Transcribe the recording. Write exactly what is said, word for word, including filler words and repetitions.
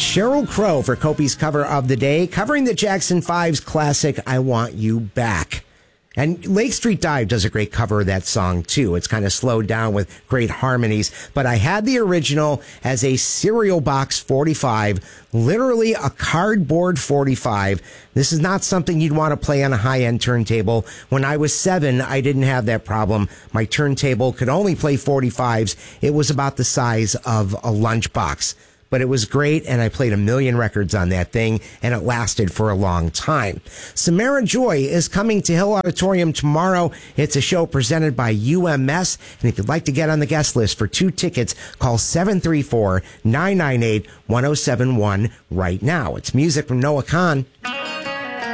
Sheryl Crow for Kopi's cover of the day, covering the Jackson Five's classic, I Want You Back. And Lake Street Dive does a great cover of that song, too. It's kind of slowed down with great harmonies. But I had the original as a cereal box forty-five, literally a cardboard forty-five. This is not something you'd want to play on a high-end turntable. When I was seven, I didn't have that problem. My turntable could only play forty-fives. It was about the size of a lunchbox. But it was great, and I played a million records on that thing, and it lasted for a long time. Samara Joy is coming to Hill Auditorium tomorrow. It's a show presented by U M S, and if you'd like to get on the guest list for two tickets, call seven three four, nine nine eight, one oh seven one right now. It's music from Noah Kahan.